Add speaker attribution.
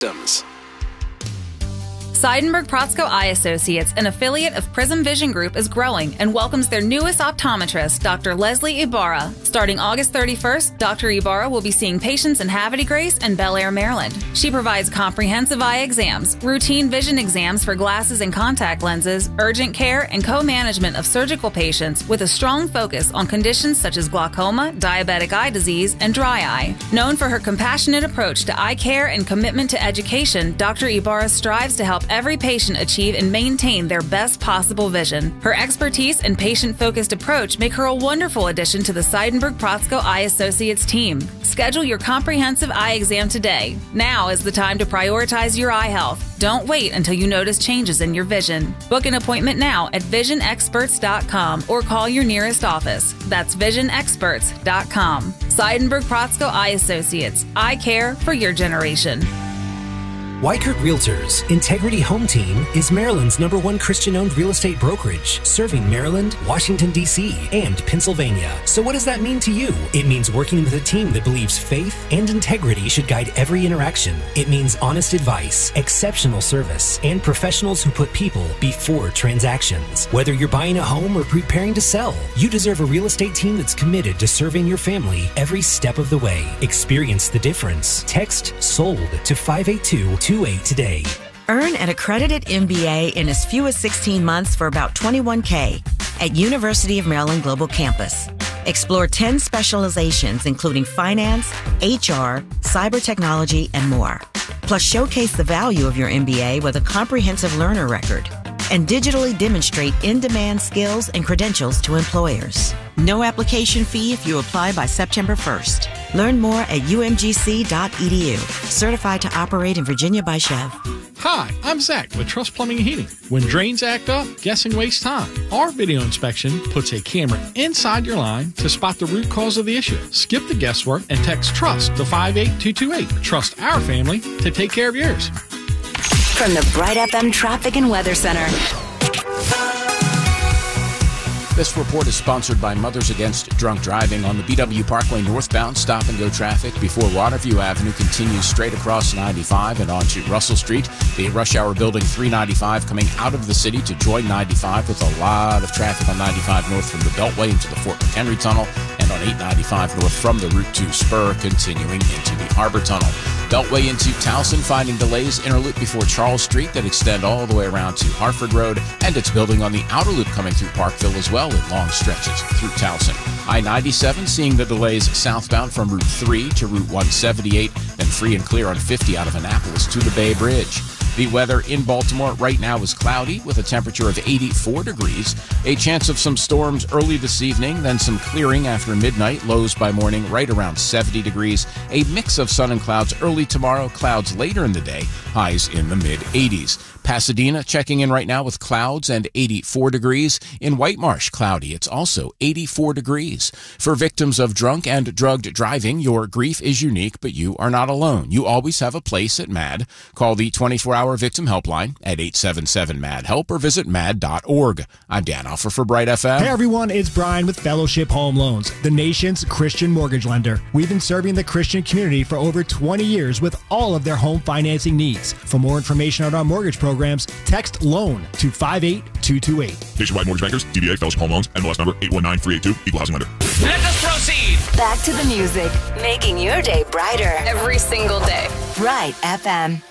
Speaker 1: victims.
Speaker 2: Seidenberg-Protzko Eye Associates, an affiliate of Prism Vision Group, is growing and welcomes their newest optometrist, Dr. Leslie Ibarra. Starting August 31st, Dr. Ibarra will be seeing patients in Havre de Grace and Bel Air, Maryland. She provides comprehensive eye exams, routine vision exams for glasses and contact lenses, urgent care, and co-management of surgical patients with a strong focus on conditions such as glaucoma, diabetic eye disease, and dry eye. Known for her compassionate approach to eye care and commitment to education, Dr. Ibarra strives to help every patient achieve and maintain their best possible vision. Her expertise and patient-focused approach make her a wonderful addition to the Seidenberg-Protzko Eye Associates team. Schedule your comprehensive eye exam today. Now is the time to prioritize your eye health. Don't wait until you notice changes in your vision. Book an appointment now at visionexperts.com or call your nearest office. That's visionexperts.com. Seidenberg-Protzko Eye Associates. Eye care for your generation.
Speaker 3: Weichert Realtors Integrity Home Team is Maryland's #1 Christian-owned real estate brokerage, serving Maryland, Washington, D.C., and Pennsylvania. So what does that mean to you? It means working with a team that believes faith and integrity should guide every interaction. It means honest advice, exceptional service, and professionals who put people before transactions. Whether you're buying a home or preparing to sell, you deserve a real estate team that's committed to serving your family every step of the way. Experience the difference. Text SOLD to 58228 today.
Speaker 4: Earn an accredited MBA in as few as 16 months for about $21K at University of Maryland Global Campus. Explore 10 specializations, including finance, HR, cyber technology, and more. Plus, showcase the value of your MBA with a comprehensive learner record and digitally demonstrate in-demand skills and credentials to employers. No application fee if you apply by September 1st. Learn more at umgc.edu. Certified to operate in Virginia by Chev.
Speaker 5: Hi, I'm Zach with Trust Plumbing and Heating. When drains act up, guessing wastes time. Our video inspection puts a camera inside your line to spot the root cause of the issue. Skip the guesswork and text TRUST to 58228. Trust our family to take care of yours.
Speaker 6: From the Bright FM Traffic and Weather Center.
Speaker 7: This report is sponsored by Mothers Against Drunk Driving. On the BW Parkway northbound, stop-and-go traffic before Waterview Avenue continues straight across 95 and onto Russell Street. The rush hour building 395 coming out of the city to join 95 with a lot of traffic on 95 north from the Beltway into the Fort McHenry Tunnel, and on 895 north from the Route 2 spur continuing into the Harbor Tunnel. Beltway into Towson finding delays interloop before Charles Street that extend all the way around to Hartford Road, and it's building on the outer loop coming through Parkville as well in long stretches through Towson. I-97 seeing the delays southbound from Route 3 to Route 178, then free and clear on 50 out of Annapolis to the Bay Bridge. The weather in Baltimore right now is cloudy with a temperature of 84 degrees. A chance of some storms early this evening, then some clearing after midnight. Lows by morning right around 70 degrees. A mix of sun and clouds early tomorrow, clouds later in the day, highs in the mid-80s. Pasadena checking in right now with clouds and 84 degrees. In White Marsh, cloudy. It's also 84 degrees. For victims of drunk and drugged driving, your grief is unique, but you are not alone. You always have a place at MAD. Call the 24-hour victim helpline at 877-MAD-HELP or visit mad.org. I'm Dan Offer for Bright FM.
Speaker 8: Hey everyone, it's Brian with Fellowship Home Loans, the nation's Christian mortgage lender. We've been serving the Christian community for over 20 years with all of their home financing needs. For more information on our mortgage programs, text LOAN to 58228.
Speaker 9: Nationwide Mortgage Bankers, DBA Fellowship Home Loans, NMLS number 819382, Equal Housing Lender.
Speaker 6: Let us proceed. Back to the music, making your day brighter every single day. Bright FM.